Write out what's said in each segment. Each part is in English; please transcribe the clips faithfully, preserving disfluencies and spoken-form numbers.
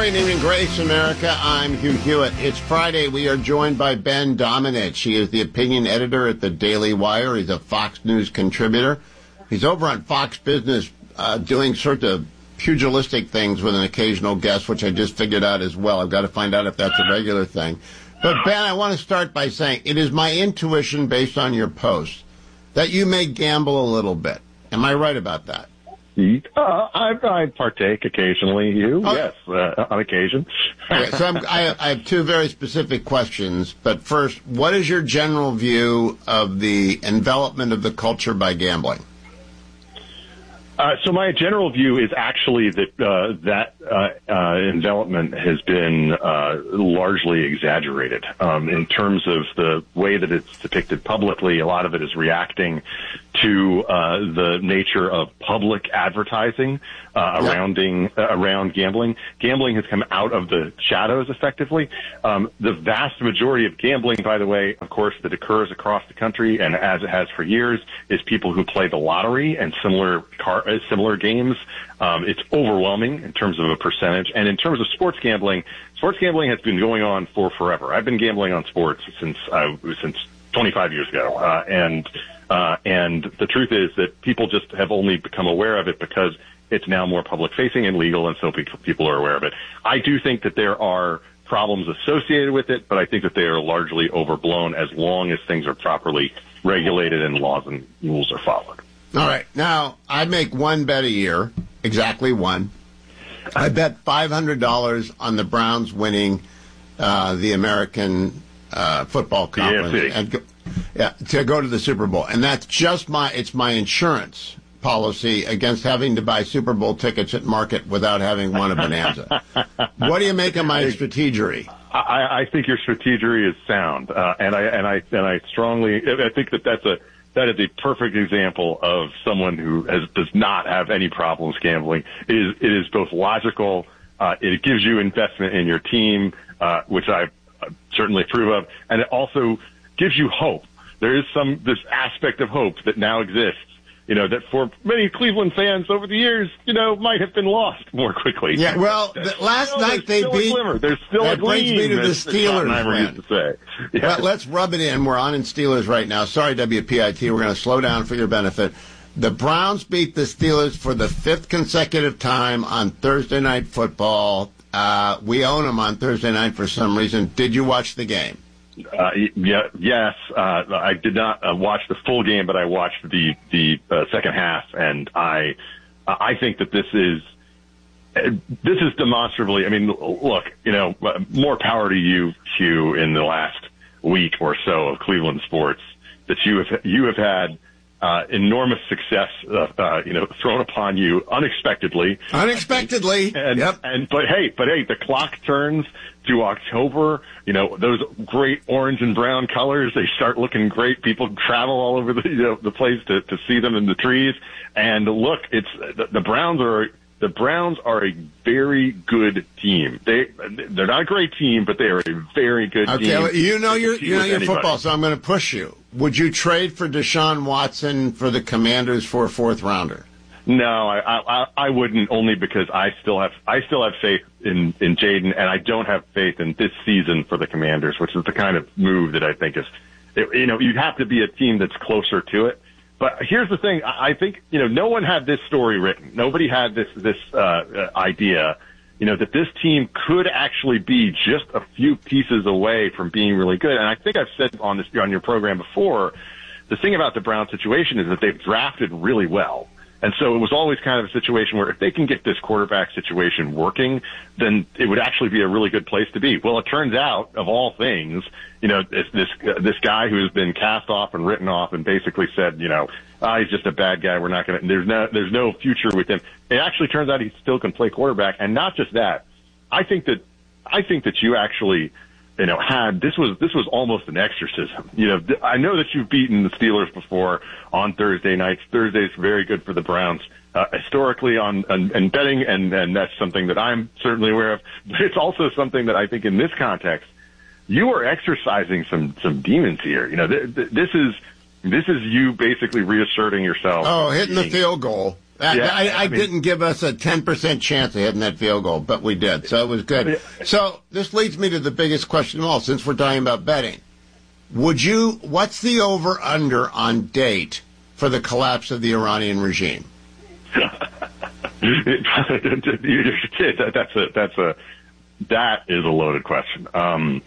morning, evening, Grace America. I'm Hugh Hewitt. It's Friday. We are joined by Ben Domenech. He is the opinion editor at the Daily Wire. He's a Fox News contributor. He's over on Fox Business uh, doing sort of pugilistic things with an occasional guest, which I just figured out as well. I've got to find out if that's a regular thing. But, Ben, I want to start by saying it is my intuition, based on your post, that you may gamble a little bit. Am I right about that? Uh, I, I partake occasionally, you, oh. yes, uh, on occasion. Okay, so I'm, I, I have two very specific questions. But first, what is your general view of the envelopment of the culture by gambling? Uh, so my general view is actually that uh, that uh, uh, envelopment has been uh, largely exaggerated um, in terms of the way that it's depicted publicly. A lot of it is reacting to uh, the nature of public advertising uh, yep. surrounding uh, around gambling. Gambling has come out of the shadows effectively. Um, the vast majority of gambling, by the way, of course, that occurs across the country and as it has for years, is people who play the lottery and similar car, uh, similar games. Um, it's overwhelming in terms of a percentage. And in terms of sports gambling, sports gambling has been going on for forever. I've been gambling on sports since uh, since twenty-five years ago, uh, and Uh, and the truth is that people just have only become aware of it because it's now more public-facing and legal, and so people are aware of it. I do think that there are problems associated with it, but I think that they are largely overblown as long as things are properly regulated and laws and rules are followed. All right. Now, I make one bet a year, exactly one. I bet five hundred dollars on the Browns winning uh, the American uh, Football Conference. And go, yeah, to go to the Super Bowl. And that's just my, it's my insurance policy against having to buy Super Bowl tickets at market without having won a bonanza. What do you make of my strategery? I, I think your strategery is sound. Uh, and I, and I, and I strongly, I think that that's a, that is a perfect example of someone who has, does not have any problems gambling. It is, it is both logical. Uh, it gives you investment in your team, uh, which I certainly approve of. And it also gives you hope. There is some, this aspect of hope that now exists, you know, that for many Cleveland fans over the years, you know, might have been lost more quickly. Yeah, well, the, last you know, night they beat, there's still that a gleam, brings me to the Steelers, used to say. Yeah. Well, let's rub it in. We're on in Steelers right now. Sorry, W P I T, we're going to slow down for your benefit. The Browns beat the Steelers for the fifth consecutive time on Thursday Night Football. Uh, we own them on Thursday night for some reason. Did you watch the game? Uh, yeah, yes, uh, I did not uh, watch the full game, but I watched the, the, uh, second half, and I, I think that this is, this is demonstrably, I mean, look, you know, more power to you, Hugh, in the last week or so of Cleveland sports, that you have, you have had, uh, enormous success, uh, uh, you know, thrown upon you unexpectedly. Unexpectedly. And, yep. and, but hey, but hey, the clock turns to October, you know, those great orange and brown colors, they start looking great. People travel all over the, you know, the place to, to see them in the trees. And look, it's, the, the Browns are, the Browns are a very good team. They, they're not a great team, but they are a very good okay, team. Okay, you know your, you know your anybody. football, so I'm going to push you. Would you trade for Deshaun Watson for the Commanders for a fourth rounder? No, I, I, I wouldn't, only because I still have, I still have faith in, in Jaden, and I don't have faith in this season for the Commanders, which is the kind of move that I think is, you know, you'd have to be a team that's closer to it. But here's the thing. I think, you know, no one had this story written. Nobody had this, this, uh, idea, you know, that this team could actually be just a few pieces away from being really good. And I think I've said on this, on your program before, the thing about the Brown situation is that they've drafted really well. And so it was always kind of a situation where if they can get this quarterback situation working, then it would actually be a really good place to be. Well, it turns out, of all things, you know, this this, uh, this guy who has been cast off and written off and basically said, you know, ah, he's just a bad guy. We're not going to. There's no there's no future with him. It actually turns out he still can play quarterback, and not just that. I think that I think that you actually, you know, had this was this was almost an exorcism. You know, I know that you've beaten the Steelers before on Thursday nights. Thursday's very good for the Browns uh, historically on, on and betting, and and that's something that I'm certainly aware of. But it's also something that I think in this context, you are exercising some some demons here. You know, th- th- this is this is you basically reasserting yourself. Oh, hitting the field goal. Yeah, I, I, I mean, didn't give us a ten percent chance of hitting that field goal, but we did, so it was good. So this leads me to the biggest question of all, since we're talking about betting. Would you, what's the over-under on date for the collapse of the Iranian regime? that's a, that's a, that is a loaded question. Um,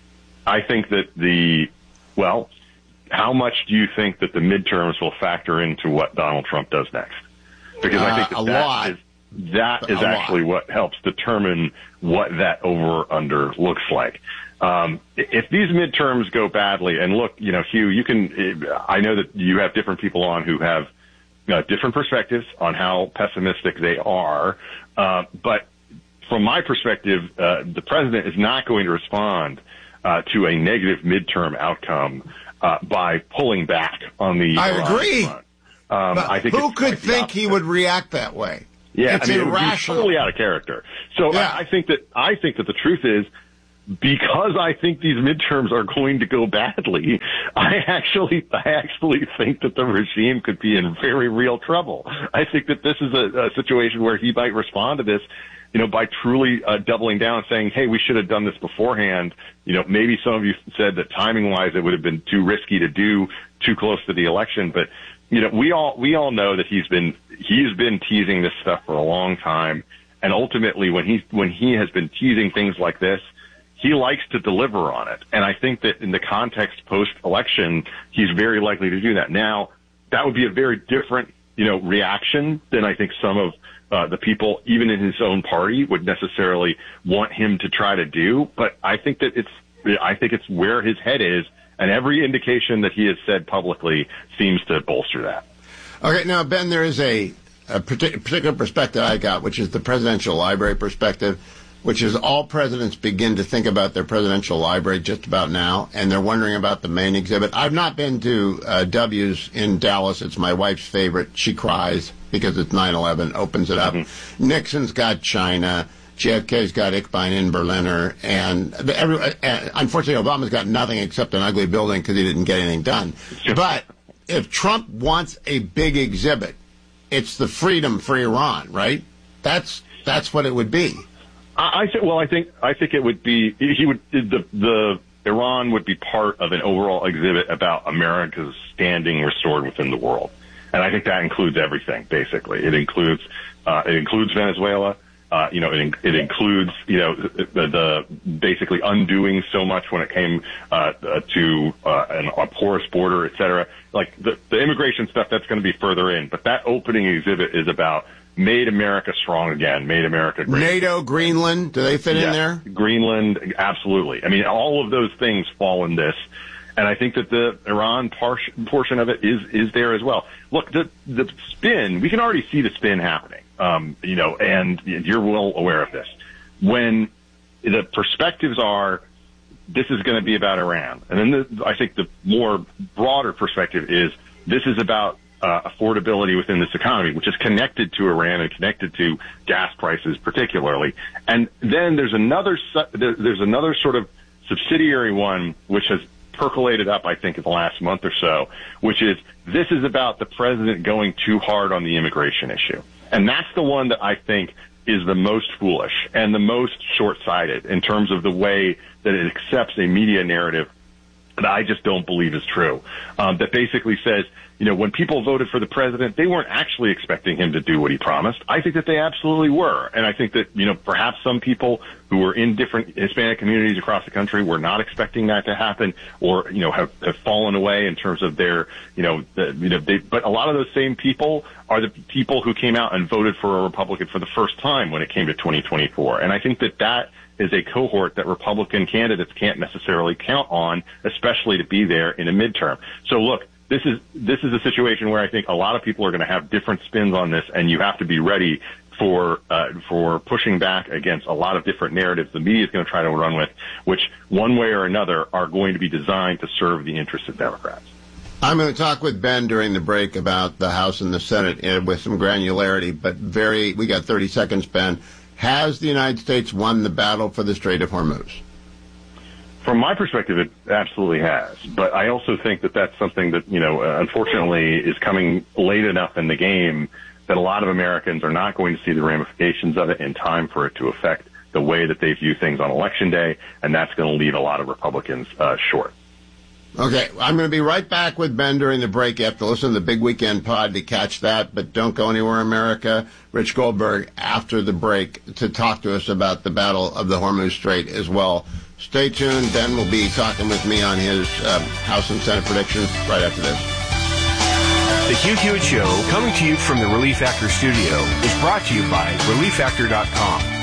I think that the, well, how much do you think that the midterms will factor into what Donald Trump does next? Because I think that, uh, a that lot. is, that is a actually lot. what helps determine what that over-under looks like. Um, if these midterms go badly, and look, you know, Hugh, you can, I know that you have different people on who have uh, different perspectives on how pessimistic they are, uh, but from my perspective, uh, the president is not going to respond uh, to a negative midterm outcome uh, by pulling back on the I Iran agree. front. Um, I think who it's could quite the think he opposite. would react that way? Yeah, it's I mean, irrational. It's totally out of character. So Yeah. I, I think that I think that the truth is, because I think these midterms are going to go badly, I actually I actually think that the regime could be in very real trouble. I think that this is a, a situation where he might respond to this, you know, by truly uh, doubling down, saying, "Hey, we should have done this beforehand." You know, maybe some of you said that timing-wise it would have been too risky to do too close to the election, but you know, we all we all know that he's been he's been teasing this stuff for a long time, and ultimately, when he when he has been teasing things like this, he likes to deliver on it. And I think that in the context post-election, he's very likely to do that. Now, that would be a very different, you know, reaction than I think some of uh, the people, even in his own party, would necessarily want him to try to do. But I think that it's, I think it's where his head is, and every indication that he has said publicly seems to bolster that. Okay, now, Ben, there is a, a partic- particular perspective I got, which is the presidential library perspective, which is all presidents begin to think about their presidential library just about now, and they're wondering about the main exhibit. I've not been to uh, W's in Dallas. It's my wife's favorite. She cries because it's nine eleven, opens it up. Mm-hmm. Nixon's got China. J F K's got Ich bin in Berliner. And every, uh, unfortunately, Obama's got nothing except an ugly building because he didn't get anything done. But if Trump wants a big exhibit, it's the freedom for Iran, right? That's that's what it would be. I think. Well, I think. I think it would be. He would. The the Iran would be part of an overall exhibit about America's standing restored within the world, and I think that includes everything. Basically, it includes. Uh, it includes Venezuela. Uh, you know, it, it includes. You know, the, the basically undoing so much when it came uh, to uh, an, a porous border, et cetera. Like the the immigration stuff, that's going to be further in, but that opening exhibit is about. Made America strong again. Made America great. NATO, Greenland, do they fit yeah, in there? Greenland, absolutely. I mean, all of those things fall in this, and I think that the Iran par- portion of it is is there as well. Look, the the spin, we can already see the spin happening. Um, you know, and you're well aware of this. When the perspectives are, this is going to be about Iran, and then the, I think the more broader perspective is this is about. Uh, affordability within this economy, which is connected to Iran and connected to gas prices particularly. And then there's another su- there's another sort of subsidiary one which has percolated up, I think, in the last month or so, which is this is about the president going too hard on the immigration issue. And that's the one that I think is the most foolish and the most short-sighted in terms of the way that it accepts a media narrative that I just don't believe is true, um, that basically says, you know, when people voted for the president, they weren't actually expecting him to do what he promised. I think that they absolutely were. And I think that, you know, perhaps some people who were in different Hispanic communities across the country were not expecting that to happen or, you know, have, have fallen away in terms of their, you know, the, you know, they, but a lot of those same people are the people who came out and voted for a Republican for the first time when it came to twenty twenty-four. And I think that that is a cohort that Republican candidates can't necessarily count on, especially to be there in a midterm. So look, This is this is a situation where I think a lot of people are going to have different spins on this, and you have to be ready for uh, for pushing back against a lot of different narratives the media is going to try to run with, which one way or another are going to be designed to serve the interests of Democrats. I'm going to talk with Ben during the break about the House and the Senate uh, with some granularity, but very we got thirty seconds, Ben. Has the United States won the battle for the Strait of Hormuz? From my perspective, it absolutely has. But I also think that that's something that, you know, uh, unfortunately is coming late enough in the game that a lot of Americans are not going to see the ramifications of it in time for it to affect the way that they view things on Election Day, and that's going to leave a lot of Republicans uh, short. Okay, I'm going to be right back with Ben during the break. You have to listen to the Big Weekend Pod to catch that, but don't go anywhere, America. Rich Goldberg after the break to talk to us about the Battle of the Hormuz Strait as well. Stay tuned. Ben will be talking with me on his um, House and Senate predictions right after this. The Hugh Hewitt Show, coming to you from the Relief Factor studio, is brought to you by relief factor dot com.